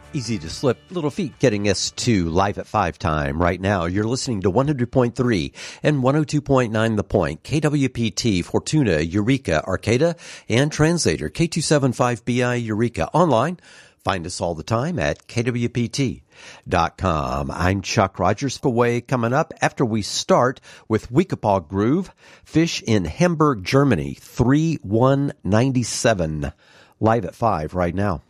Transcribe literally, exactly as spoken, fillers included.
Easy to slip, little feet getting us to Live at five time right now. You're listening to one hundred point three and one oh two point nine The Point, K W P T, Fortuna, Eureka, Arcata, and Translator, K two seventy-five B I Eureka. Online, find us all the time at K W P T dot com. I'm Chuck Rogers. Away coming up after we start with Weekapaw Groove, Fish in Hamburg, Germany, three one nine seven. Live at five right now.